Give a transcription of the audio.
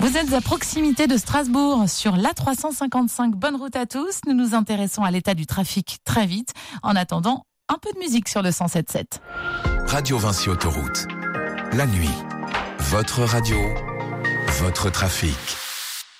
Vous êtes à proximité de Strasbourg, sur l'A355. Bonne route à tous. Nous nous intéressons à l'état du trafic très vite. En attendant, un peu de musique sur le 107.7. Radio Vinci Autoroute. La nuit, votre radio, votre trafic.